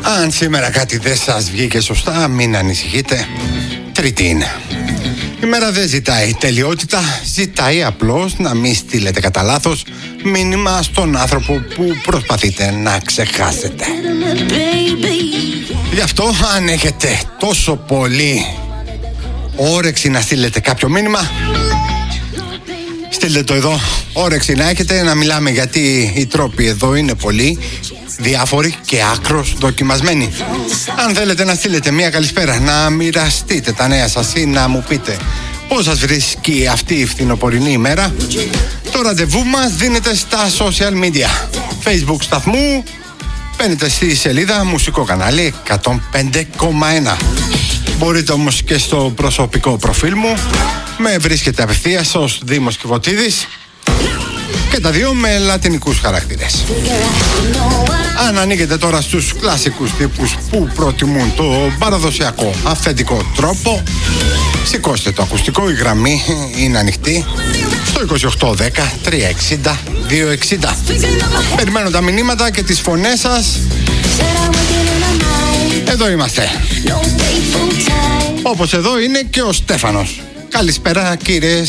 Αν σήμερα κάτι δεν σας βγήκε σωστά, μην ανησυχείτε. Τρίτη είναι. Η μέρα δεν ζητάει τελειότητα, ζητάει απλώς να μην στείλετε κατά λάθος μήνυμα στον άνθρωπο που προσπαθείτε να ξεχάσετε. Γι' αυτό, αν έχετε τόσο πολύ όρεξη να στείλετε κάποιο μήνυμα, στείλτε το εδώ. Όρεξη να έχετε να μιλάμε, γιατί οι τρόποι εδώ είναι πολλοί, διάφοροι και άκρος δοκιμασμένοι. Αν θέλετε να στείλετε μια καλησπέρα, να μοιραστείτε τα νέα σας ή να μου πείτε πώς σας βρίσκει αυτή η φθινοπορεινή ημέρα, το ραντεβού μας δίνεται στα social media. Facebook σταθμού, μπαίνετε στη σελίδα Μουσικό Κανάλι 105,1. Μπορείτε όμως και στο προσωπικό προφίλ μου, με βρίσκετε απευθείας ως Δήμος Κιβωτίδης, και τα δύο με λατινικούς χαρακτήρες. Αν ανοίγετε τώρα στους κλασικούς τύπους που προτιμούν το παραδοσιακό αυθεντικό τρόπο, σηκώστε το ακουστικό, η γραμμή είναι ανοιχτή στο 2810 360 260. Περιμένω τα μηνύματα και τις φωνές σας. Εδώ είμαστε. Όπως εδώ είναι και ο Στέφανος. Καλησπέρα κύριε